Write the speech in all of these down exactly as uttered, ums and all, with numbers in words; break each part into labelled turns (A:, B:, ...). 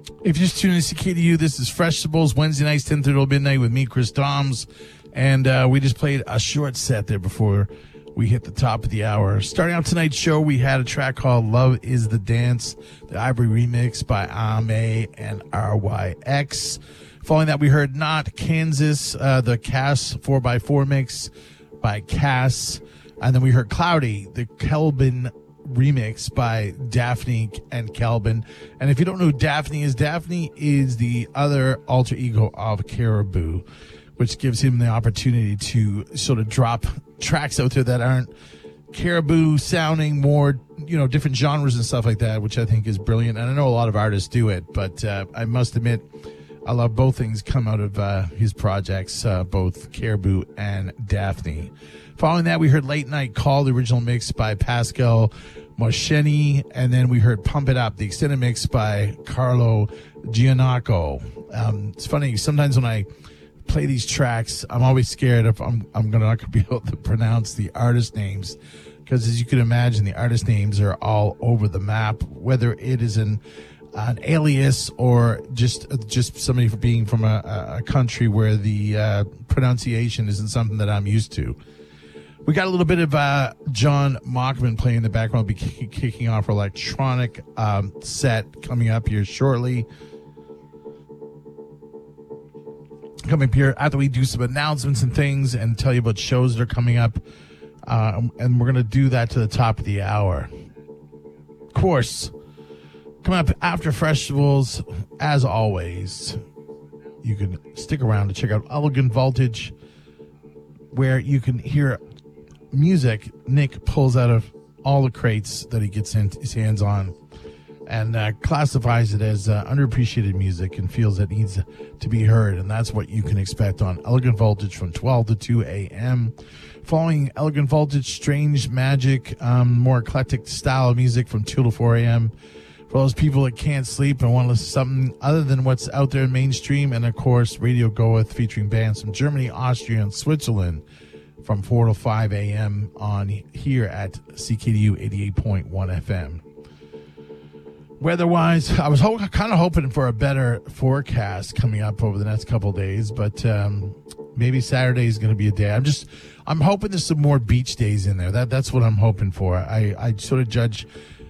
A: If you're just tuning in to C K D U, this is Freshables, Wednesday nights, ten thirty to midnight with me, Chris Doms. And uh, we just played a short set there before we hit the top of the hour. Starting out tonight's show, we had a track called Love is the Dance, the Ivory remix by Ame and R Y X. Following that, we heard Not Kansas, uh, the Cass four by four mix by Cass. And then we heard Cloudy, the Kelvin remix by Daphne and Kelvin. And if you don't know who Daphne is, Daphne is the other alter ego of Caribou, which gives him the opportunity to sort of drop tracks out there that aren't Caribou sounding, more, you know, different genres and stuff like that, which I think is brilliant. And I know a lot of artists do it, but uh, I must admit, I love both things come out of uh, his projects, uh, both Caribou and Daphne. Following that, we heard Late Night Call, the original mix by Pascal Moscheni, and then we heard Pump It Up, the extended mix by Carlo Giannaco. Um, it's funny, sometimes when I play these tracks, I'm always scared if I'm I'm gonna not gonna be able to pronounce the artist names, because as you can imagine, the artist names are all over the map, whether it is an an alias or just just somebody being from a, a country where the uh, pronunciation isn't something that I'm used to. We got a little bit of uh, John Mockman playing in the background. We'll be kick- kicking off our electronic um, set coming up here shortly. Coming up here after we do some announcements and things and tell you about shows that are coming up. Uh, and we're going to do that to the top of the hour. Of course, coming up after Freshables, as always, you can stick around to check out Elegant Voltage, where you can hear music Nick pulls out of all the crates that he gets in, his hands on, and uh, classifies it as uh, underappreciated music and feels it needs to be heard. And that's what you can expect on Elegant Voltage from twelve to two a.m. Following Elegant Voltage, Strange Magic, um, more eclectic style of music from two to four a.m. For those people that can't sleep and want to listen to something other than what's out there in mainstream. And, of course, Radio Goeth, featuring bands from Germany, Austria, and Switzerland from four to five a.m. on here at C K D U eighty-eight point one F M. Weather-wise, I was ho- kind of hoping for a better forecast coming up over the next couple of days, but um, maybe Saturday is going to be a day. I'm just, I'm hoping there's some more beach days in there. That That's what I'm hoping for. I, I sort of judge,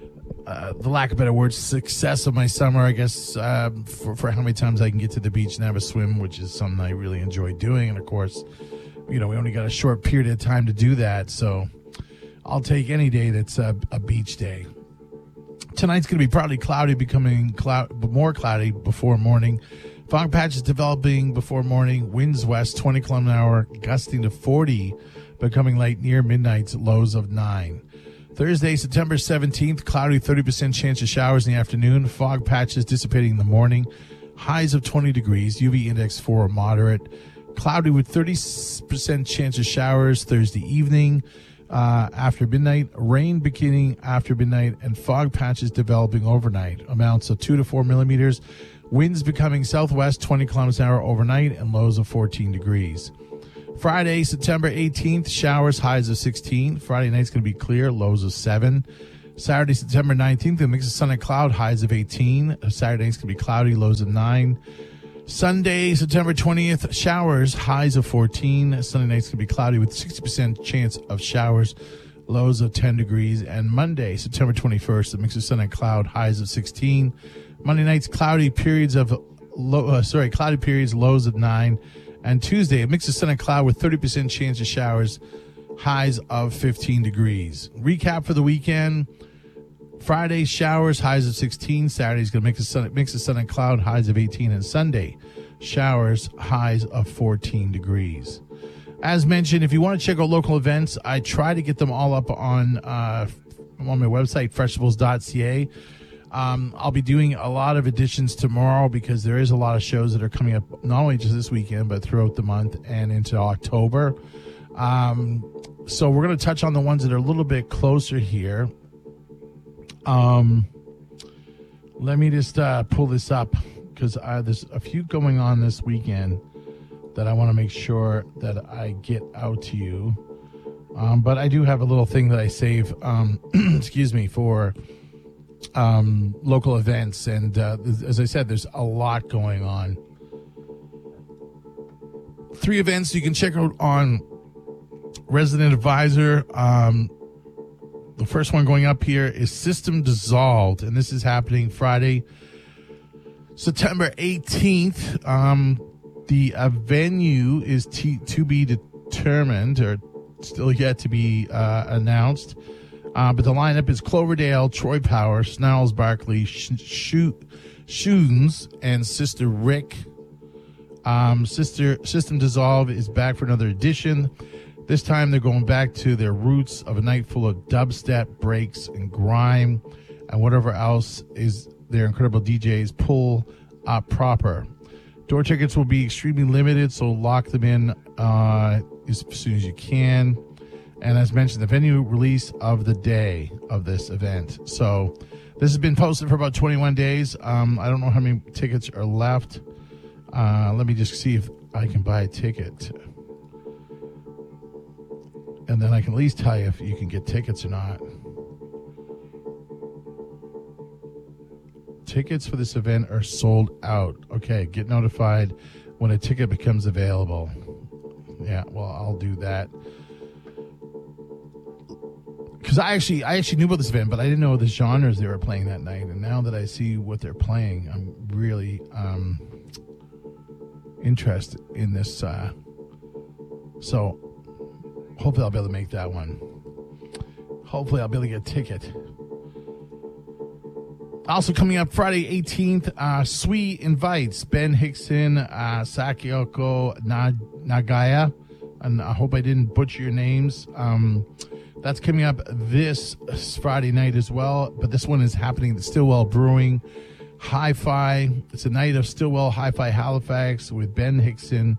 A: uh, the lack of better words, success of my summer, I guess, uh, for, for how many times I can get to the beach and have a swim, which is something I really enjoy doing. And, of course, you know, we only got a short period of time to do that, so I'll take any day that's a, a beach day. Tonight's going to be partly cloudy, becoming cloud, more cloudy before morning. Fog patches developing before morning. Winds west, twenty kilometers an hour, gusting to forty, becoming light near midnight, lows of nine. Thursday, September seventeenth, cloudy, thirty percent chance of showers in the afternoon. Fog patches dissipating in the morning. Highs of twenty degrees, U V index four, moderate. Cloudy with thirty percent chance of showers Thursday evening. Uh, after midnight, rain beginning after midnight, and fog patches developing overnight. Amounts of two to four millimeters. Winds becoming southwest, twenty kilometers an hour overnight, and lows of fourteen degrees. Friday, September eighteenth, showers, highs of sixteen. Friday night's going to be clear, lows of seven. Saturday, September nineteenth, a mix of sun and cloud, highs of eighteen. Saturday night's going to be cloudy, lows of nine. Sunday, September twentieth, showers, highs of fourteen. Sunday night's going to be cloudy with sixty percent chance of showers, lows of ten degrees. And Monday, September twenty-first, a mix of sun and cloud, highs of sixteen. Monday night's cloudy periods of low, uh, sorry, cloudy periods, lows of nine. And Tuesday, a mix of sun and cloud with thirty percent chance of showers, highs of fifteen degrees. Recap for the weekend. Friday, showers, highs of sixteen. Saturday's going to mix of sun, mix of sun and cloud, highs of eighteen. And Sunday, showers, highs of fourteen degrees. As mentioned, if you want to check out local events, I try to get them all up on uh, on my website, freshables dot c a. Um, I'll be doing a lot of additions tomorrow because there is a lot of shows that are coming up, not only just this weekend, but throughout the month and into October. Um, so we're going to touch on the ones that are a little bit closer here. Um, let me just uh, pull this up because uh, there's a few going on this weekend that I want to make sure that I get out to you. Um, but I do have a little thing that I save, um, excuse me, for um, local events. And uh, as I said, there's a lot going on. Three events you can check out on Resident Advisor. Um, the first one going up here is System Dissolved, and this is happening Friday, September eighteenth. Um, the uh, venue is t- to be determined, or still yet to be uh, announced. Uh, but the lineup is Cloverdale, Troy Power, Snarls Barkley, Sh- Shoot, Shoons, and Sister Rick. Um, Sister System Dissolve is back for another edition. This time they're going back to their roots of a night full of dubstep, breaks, and grime, and whatever else is their incredible D Js pull up proper. Door tickets will be extremely limited, so lock them in uh, as soon as you can. And as mentioned, the venue release of the day of this event. So this has been posted for about twenty-one days. Um, I don't know how many tickets are left. Uh, let me just see if I can buy a ticket. And then I can at least tell you if you can get tickets or not. Tickets for this event are sold out. Okay, get notified when a ticket becomes available. Yeah, well, I'll do that. Because I actually, I actually knew about this event, but I didn't know the genres they were playing that night. And now that I see what they're playing, I'm really um, interested in this. Uh, so hopefully I'll be able to make that one. Hopefully I'll be able to get a ticket. Also coming up Friday eighteenth, uh, Sui invites Ben Hickson, uh, Sakioko Nagaya, and I hope I didn't butcher your names. Um, that's coming up this Friday night as well, but this one is happening at Stillwell Brewing Hi-Fi. It's a night of Stillwell Hi-Fi Halifax with Ben Hickson,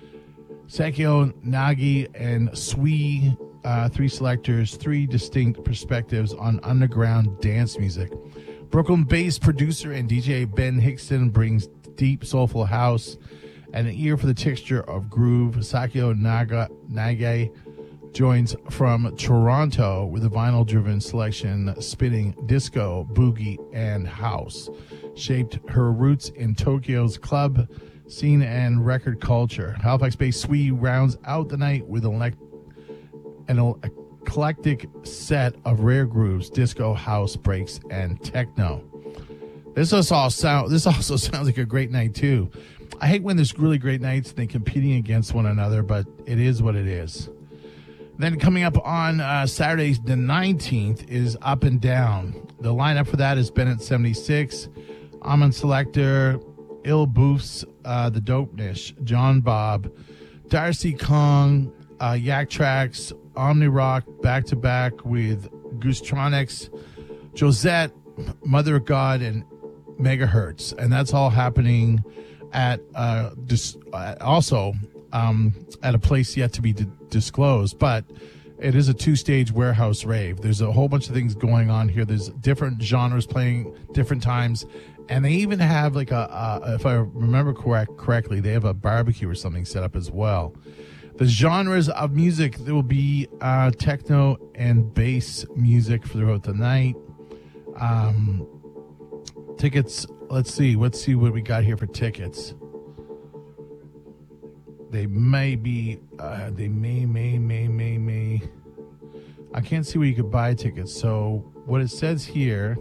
A: Sakio Nagi, and Sui, uh, three selectors, three distinct perspectives on underground dance music. Brooklyn-based producer and D J Ben Hickson brings deep, soulful house and an ear for the texture of groove. Sakio Naga Nage joins from Toronto with a vinyl-driven selection spinning disco, boogie, and house. Shaped her roots in Tokyo's club scene and record culture. Halifax-based Sui rounds out the night with elect- an eclectic set of rare grooves, disco, house, breaks, and techno. This also sound. This also sounds like a great night too. I hate when there's really great nights and they're competing against one another, but it is what it is. Then coming up on uh, Saturday the nineteenth is Up and Down. The lineup for that is Bennett seventy-six, Amon Selector, Ill Boofs, uh, The Dopeness, John Bob, Darcy Kong, uh, Yak Tracks, Omni Rock, back to back with Goosetronics, Josette, Mother of God, and Megahertz, and that's all happening at uh, dis- uh, also um, at a place yet to be d- disclosed. But it is a two-stage warehouse rave. There's a whole bunch of things going on here. There's different genres playing different times, and they even have like a, a if I remember correct correctly, they have a barbecue or something set up as well. The genres of music, there will be uh, techno and bass music throughout the night. Um, tickets, let's see. Let's see what we got here for tickets. They may be, uh, they may, may, may, may, may. I can't see where you could buy tickets. So what it says here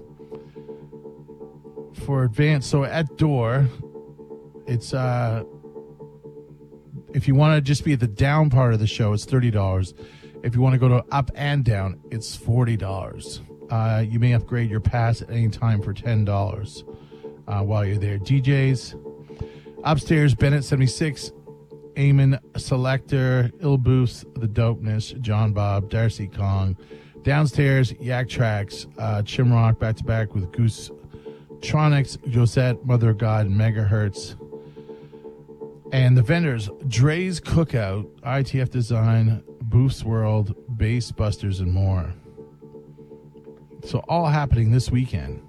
A: for advance, so at door, it's... uh. If you want to just be at the down part of the show, it's thirty dollars. If you want to go to up and down, it's forty dollars. Uh, you may upgrade your pass at any time for ten dollars uh, while you're there. D Js, upstairs, Bennett seventy-six, Eamon Selector, Ill Boofs, The Dopeness, John Bob, Darcy Kong. Downstairs, Yak Tracks, uh, Chimrock, back-to-back with Goosetronics, Josette, Mother of God, and Megahertz. And the vendors, Dre's Cookout, I T F Design, Boof's World, Bass Busters, and more. So all happening this weekend.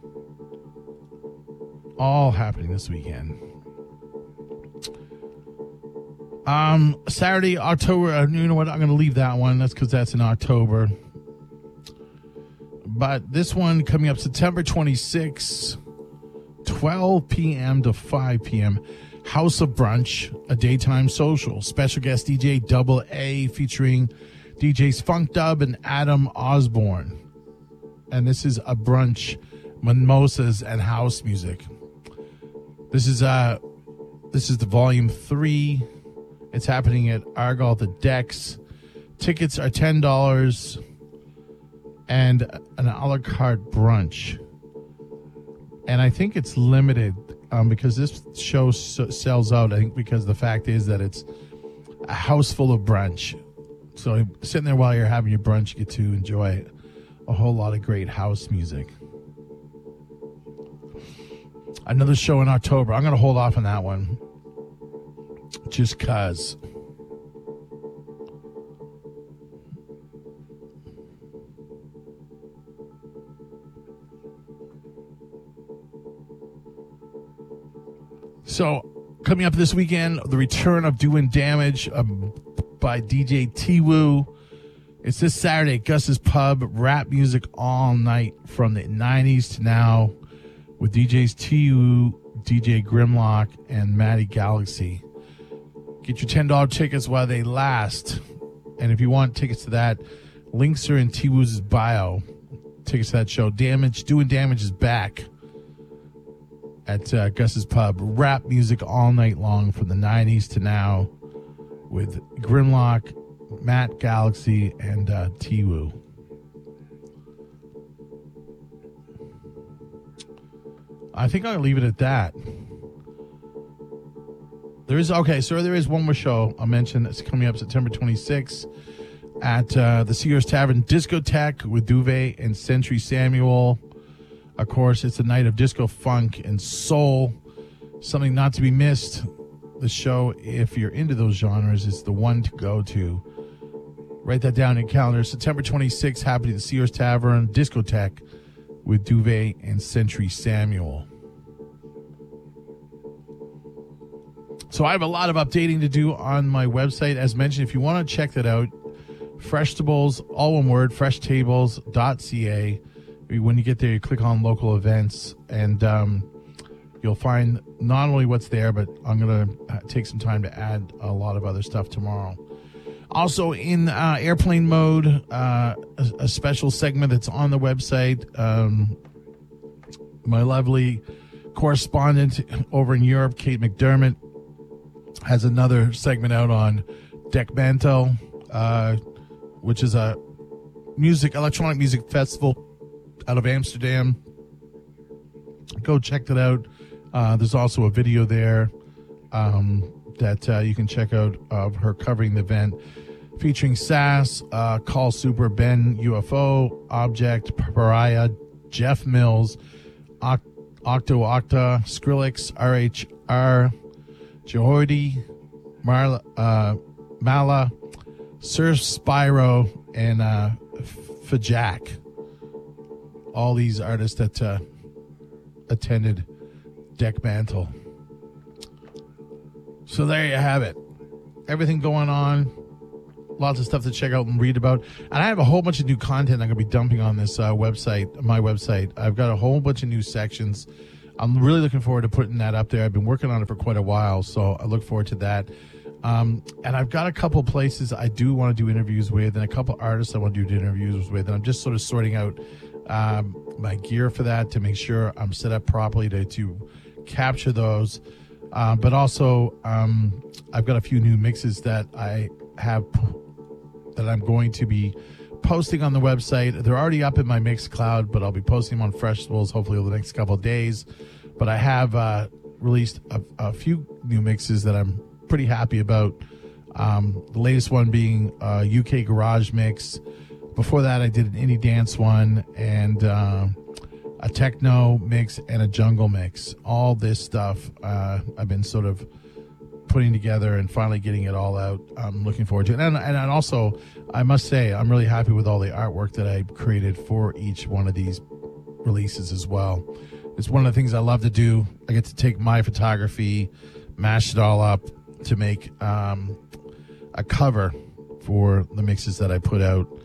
A: All happening this weekend. Um, Saturday, October, uh, you know what, I'm going to leave that one. That's because that's in October. but this one coming up September twenty-sixth, twelve p.m. to five p.m. House of Brunch, a daytime social. Special guest D J Double A featuring D Js Funk Dub and Adam Osborne. And this is a brunch, mimosas and house music. This is uh this is the volume three. It's happening at Argyle the Decks. Tickets are ten dollars and an a la carte brunch. And I think it's limited um, because this show so- sells out. I think because the fact is that it's a house full of brunch. So sitting there while you're having your brunch, you get to enjoy a whole lot of great house music. Another show in October. I'm going to hold off on that one just because. So, coming up this weekend, the return of Doing Damage um, by D J T-Woo. It's this Saturday at Gus's Pub. Rap music all night from the nineties to now with D Js T-Woo, D J Grimlock, and Matty Galaxy. Get your ten dollars tickets while they last. And if you want tickets to that, links are in T-Woo's bio. Tickets to that show. Damage, Doing Damage is back at uh, Gus's Pub. Rap music all night long from the nineties to now with Grimlock, Matt Galaxy, and uh, T-Woo. I think I'll leave it at that. There is, okay, so there is one more show I'll mention that's coming up September twenty-sixth at uh, the Sears Tavern Discotheque with Duvet and Century Samuel. Of course, it's a night of disco, funk, and soul. Something not to be missed. The show, if you're into those genres, is the one to go to. Write that down in your calendar. September twenty-sixth, happening at the Sears Tavern Discotheque with Duvet and Century Samuel. So I have a lot of updating to do on my website. As mentioned, if you want to check that out, Freshtables, all one word, freshtables dot c a. When you get there, you click on local events, and um, you'll find not only what's there, but I'm going to take some time to add a lot of other stuff tomorrow. Also in uh, airplane mode, uh, a, a special segment that's on the website. Um, my lovely correspondent over in Europe, Kate McDermott, has another segment out on Dekmantel, uh, which is a music, electronic music festival out of Amsterdam. Go check that out. Uh, there's also a video there um, that uh, you can check out of her covering the event, featuring Sass, uh, Call Super, Ben U F O, Object, Pariah, Jeff Mills, Oct- Octo Octa, Skrillex, R H R, Jehoidy, Marla, uh, Mala, Sir Spyro, and uh, Fajak. All these artists that uh, attended Dekmantel. So there you have it. Everything going on. Lots of stuff to check out and read about. And I have a whole bunch of new content I'm going to be dumping on this uh, website, my website. I've got a whole bunch of new sections. I'm really looking forward to putting that up there. I've been working on it for quite a while, so I look forward to that. Um, and I've got a couple places I do want to do interviews with, and a couple artists I want to do interviews with. And I'm just sort of sorting out um, my gear for that to make sure I'm set up properly to, to capture those. Uh, but also, um, I've got a few new mixes that I have that I'm going to be posting on the website. They're already up in my Mixcloud, but I'll be posting them on Freshtables hopefully over the next couple of days. But I have uh, released a, a few new mixes that I'm pretty happy about. Um, the latest one being a U K garage mix. Before that, I did an indie dance one and uh, a techno mix and a jungle mix. All this stuff uh, I've been sort of putting together and finally getting it all out. I'm looking forward to it. And, and also, I must say, I'm really happy with all the artwork that I created for each one of these releases as well. It's one of the things I love to do. I get to take my photography, mash it all up to make um, a cover for the mixes that I put out.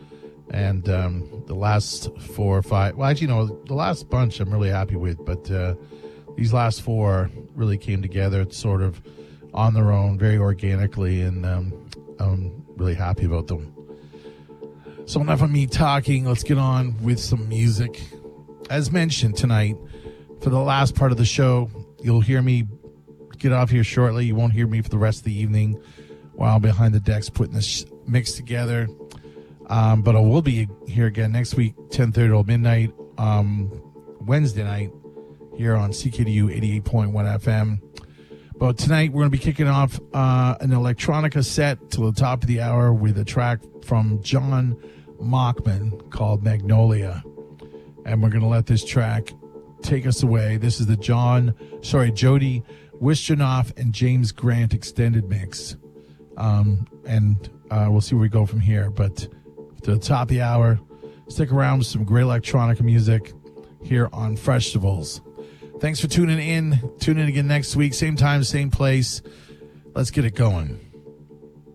A: And um, the last four or five, well, actually, no, the last bunch I'm really happy with, but uh, these last four really came together sort of on their own, very organically, and um, I'm really happy about them. So enough of me talking. Let's get on with some music. As mentioned tonight, for the last part of the show, you'll hear me get off here shortly. You won't hear me for the rest of the evening while I'm behind the decks putting this mix together. Um, but I will be here again next week, ten thirty till midnight, um, Wednesday night, here on C K D U eighty-eight point one F M. But tonight we're going to be kicking off uh, an electronica set till the top of the hour with a track from John Mockman called Magnolia. And we're going to let this track take us away. This is the John, sorry, Jody Wisternoff and James Grant extended mix. Um, and uh, we'll see where we go from here. But to the top of the hour, stick around with some great electronica music here on Festivals. Thanks for tuning in. Tune in again next week. Same time, same place. Let's get it going.